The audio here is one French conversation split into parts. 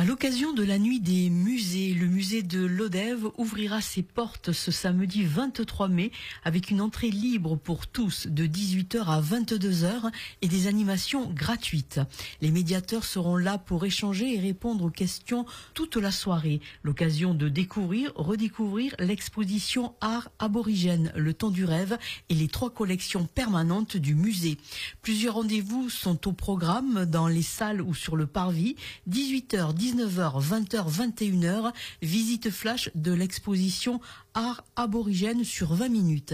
l'occasion de la nuit des musées, le musée de Lodève ouvrira ses portes ce samedi 23 mai avec une entrée libre pour tous de 18h à 22h et des animations gratuites. Les médiateurs seront là pour échanger et répondre aux questions toute la soirée. L'occasion de découvrir, redécouvrir l'exposition Art aborigène, le temps du rêve et les 3 collections permanentes du musée. Plusieurs rendez-vous sont au programme dans les salles ou sur le parvis. 18h, 19h, 20h, 21h, visite flash de l'exposition Art aborigène sur 20 minutes.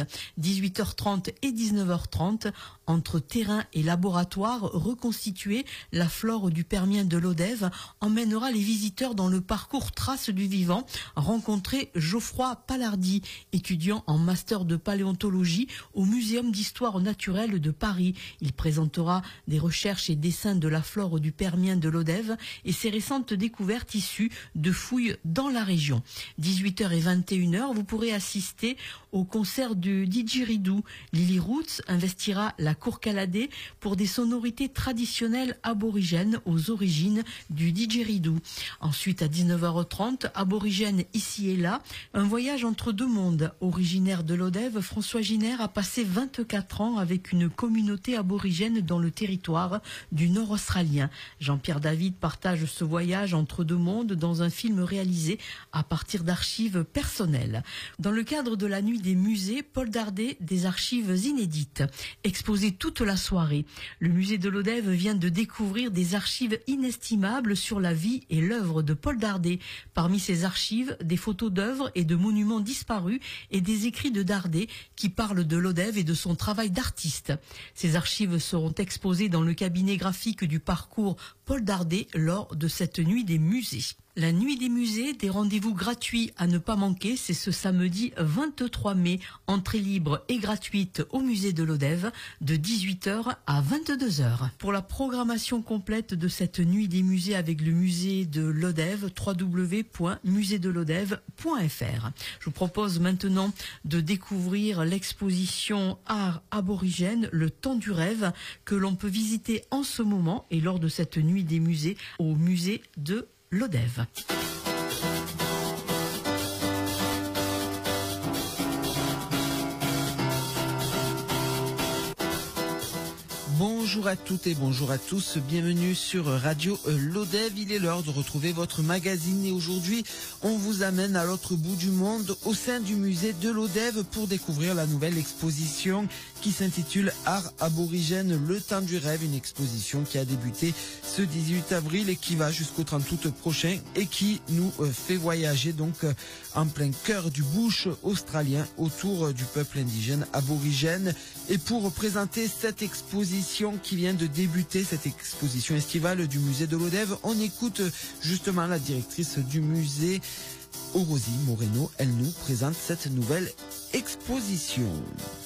18h30 et 19h30, entre terrain et laboratoire reconstitué, la flore du Permien de Lodève emmènera les visiteurs dans le parcours Traces du vivant, rencontrer Geoffroy Palardy, étudiant en master de paléontologie au Muséum d'histoire naturelle de Paris. Il présentera des recherches et dessins de la flore du Permien de Lodève et ses récentes découvertes issues de fouilles dans la région. 18h et 21h, vous pourrez assister au concert du didgeridoo. Lily Roots investira la cour Caladé pour des sonorités traditionnelles aborigènes aux origines du didgeridoo. Ensuite, à 19h30, aborigène ici et là, un voyage entre deux mondes. Originaire de Lodève, François Giner a passé 24 ans avec une communauté aborigène dans le territoire du Nord australien. Jean-Pierre David partage ce voyage entre deux mondes dans un film réalisé à partir d'archives personnelles. Dans le cadre de la nuit des musées, Paul Dardet, des archives inédites. Exposé toute la soirée, le musée de Lodève vient de découvrir des archives inestimables sur la vie et l'œuvre de Paul Dardet. Parmi ces archives, des photos d'œuvres et de monuments disparus et des écrits de Dardet qui parlent de Lodève et de son travail d'artiste. Ces archives seront exposées dans le cabinet graphique du parcours Paul Dardet lors de cette nuit des musées. La nuit des musées, des rendez-vous gratuits à ne pas manquer, c'est ce samedi 23 mai, entrée libre et gratuite au musée de Lodève de 18h à 22h. Pour la programmation complète de cette nuit des musées avec le musée de Lodève, www.museedelodève.fr. Je vous propose maintenant de découvrir l'exposition Art aborigène, le temps du rêve, que l'on peut visiter en ce moment et lors de cette nuit des musées au musée de Lodève. Bonjour à toutes et bonjour à tous, bienvenue sur Radio Lodève. Il est l'heure de retrouver votre magazine et aujourd'hui on vous amène à l'autre bout du monde au sein du musée de Lodève pour découvrir la nouvelle exposition qui s'intitule Art aborigène, le temps du rêve, une exposition qui a débuté ce 18 avril et qui va jusqu'au 30 août prochain et qui nous fait voyager donc en plein cœur du bush australien autour du peuple indigène aborigène. Et pour présenter cette exposition qui vient de débuter, cette exposition estivale du musée de Lodève, on écoute justement la directrice du musée, Orosi Moreno. Elle nous présente cette nouvelle exposition.